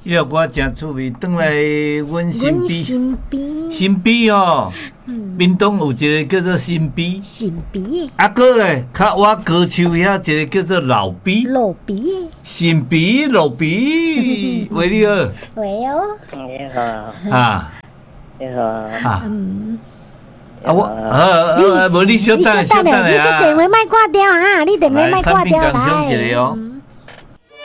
伊个歌真趣味，转来阮身边，身边哦，闽东有一个叫做新边， 新边啊个咧，较我高手遐一个叫做老边， 老边新边老边，喂你好， 喂哦， 你好， 啊， 你好， 啊，我，无你小等下啊， 你说电话莫挂掉啊，你电话莫挂掉来。 来。